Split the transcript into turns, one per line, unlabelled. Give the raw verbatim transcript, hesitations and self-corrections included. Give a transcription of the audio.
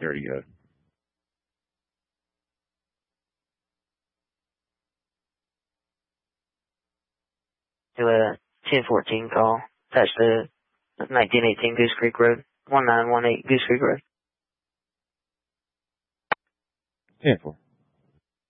There you go.
To a ten fourteen call. That's the nineteen eighteen Goose Creek Road. one nine one eight Goose Creek Road.
ten four.